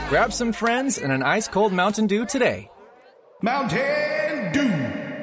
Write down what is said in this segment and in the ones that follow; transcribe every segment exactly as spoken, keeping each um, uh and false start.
Grab some friends and an ice-cold Mountain Dew today. Mountain Dew.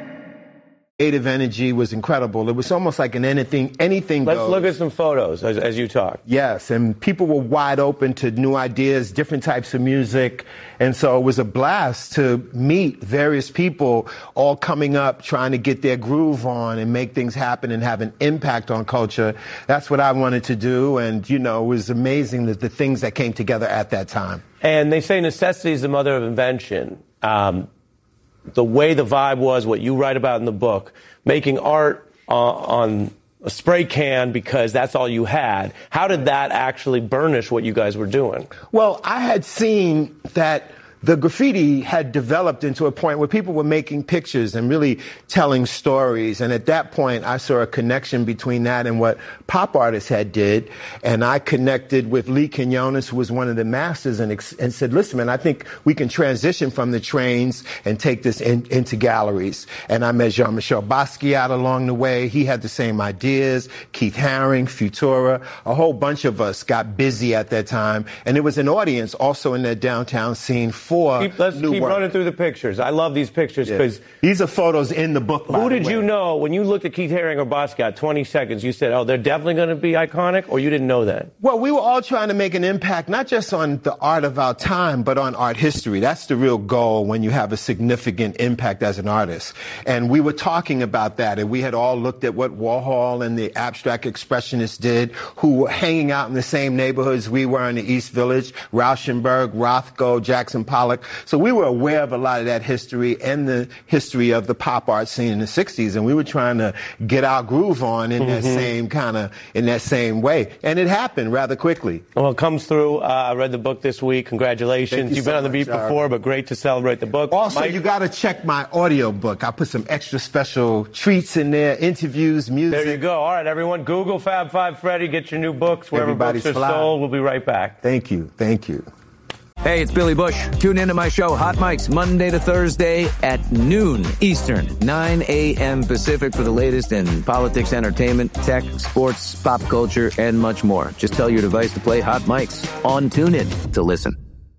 Creative energy was incredible. It was almost like an anything, anything Let's goes. look at some photos as, as you talk. Yes, and people were wide open to new ideas, different types of music. And so it was a blast to meet various people all coming up, trying to get their groove on and make things happen and have an impact on culture. That's what I wanted to do. And, you know, it was amazing that the things that came together at that time. And they say necessity is the mother of invention. Um, the way the vibe was, what you write about in the book, making art uh, on a spray can because that's all you had. How did that actually burnish what you guys were doing? Well, I had seen that the graffiti had developed into a point where people were making pictures and really telling stories. And at that point, I saw a connection between that and what pop artists had did. And I connected with Lee Quinones, who was one of the masters, and, ex- and said, listen, man, I think we can transition from the trains and take this in, into galleries. And I met Jean-Michel Basquiat along the way. He had the same ideas. Keith Haring, Futura, a whole bunch of us got busy at that time. And there was an audience also in that downtown scene for keep, let's new keep work. running through the pictures. I love these pictures because yeah. These are photos in the book. Who did way. you know when you looked at Keith Haring or Basquiat, twenty seconds, you said, oh, they're definitely going to be iconic, or you didn't know that? Well, we were all trying to make an impact, not just on the art of our time, but on art history. That's the real goal when you have a significant impact as an artist. And we were talking about that, and we had all looked at what Warhol and the abstract expressionists did, who were hanging out in the same neighborhoods we were in the East Village, Rauschenberg, Rothko, Jackson Pollock. So we were aware of a lot of that history and the history of the pop art scene in the sixties, and we were trying to get our groove on in mm-hmm. that same kind of, in that same way. And it happened rather quickly. Well, it comes through. Uh, I read the book this week. Congratulations. You You've so been on the beat much, before, but great to celebrate the book. Also, Mike? You got to check my audio book. I put some extra special treats in there, interviews, music. There you go. All right, everyone, Google Fab Five Freddy. Get your new books wherever Everybody's books are fly. sold. We'll be right back. Thank you. Thank you. Hey, it's Billy Bush. Tune into my show, Hot Mics, Monday to Thursday at noon Eastern, nine a.m. Pacific for the latest in politics, entertainment, tech, sports, pop culture, and much more. Just tell your device to play Hot Mics on TuneIn to listen.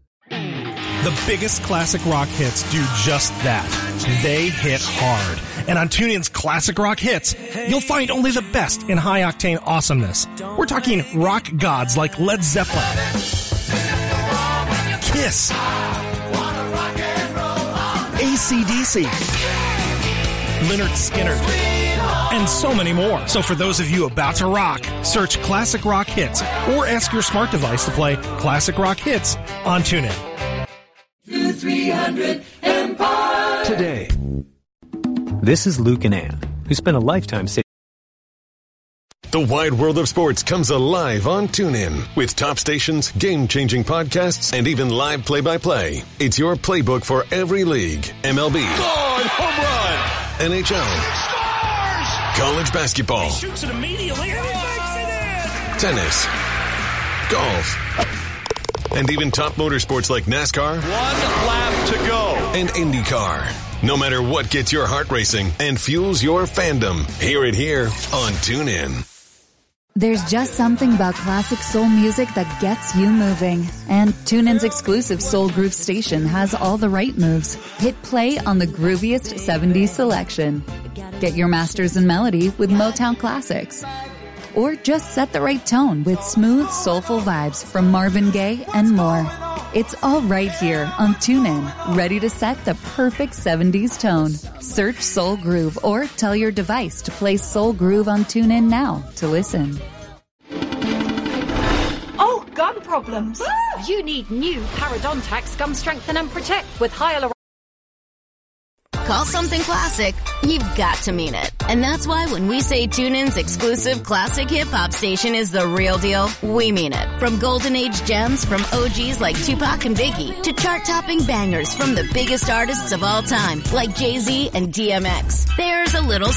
The biggest classic rock hits do just that. They hit hard. And on TuneIn's Classic Rock Hits, you'll find only the best in high-octane awesomeness. We're talking rock gods like Led Zeppelin, Kiss, A C D C, Lynyrd Skynyrd, and so many more. So for those of you about to rock, search Classic Rock Hits or ask your smart device to play Classic Rock Hits on TuneIn. two three hundred Empire. Today, this is Luke and Ann, who spent a lifetime sitting. The wide world of sports comes alive on TuneIn with top stations, game-changing podcasts, and even live play-by-play. It's your playbook for every league. M L B. God, home run. N H L. Scores! College basketball. He shoots it immediately and he makes it in. Tennis. Golf. And even top motorsports like NASCAR. One lap to go. And IndyCar. No matter what gets your heart racing and fuels your fandom, hear it here on TuneIn. There's just something about classic soul music that gets you moving. And TuneIn's exclusive Soul Groove station has all the right moves. Hit play on the grooviest seventies selection. Get your masters in melody with Motown classics. Or just set the right tone with smooth, soulful vibes from Marvin Gaye and more. It's all right here on TuneIn, ready to set the perfect seventies tone. Search Soul Groove or tell your device to play Soul Groove on TuneIn now to listen. Oh, gum problems. You need new Parodontax Gum Strengthen and Protect with hyaluronic. Call something classic, you've got to mean it. And that's why when we say TuneIn's exclusive classic hip-hop station is the real deal, we mean it. From golden age gems from O Gs like Tupac and Biggie to chart-topping bangers from the biggest artists of all time like Jay-Z and D M X. There's a little